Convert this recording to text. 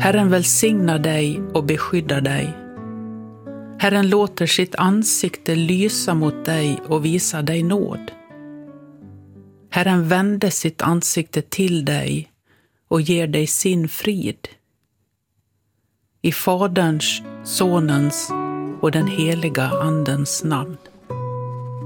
Herren välsignar dig och beskyddar dig. Herren låter sitt ansikte lysa mot dig och visa dig nåd. Herren vänder sitt ansikte till dig och ger dig sin frid. I Faderns, Sonens och den heliga Andens namn.